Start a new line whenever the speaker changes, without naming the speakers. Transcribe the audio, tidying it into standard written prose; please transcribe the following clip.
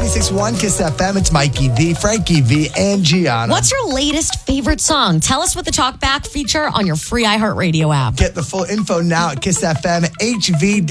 96.1 Kiss FM. It's Mikey D, Frankie V, and Gianna.
What's your latest favorite song? Tell us with the Talkback feature on your free iHeartRadio app.
Get the full info now at Kiss FM HV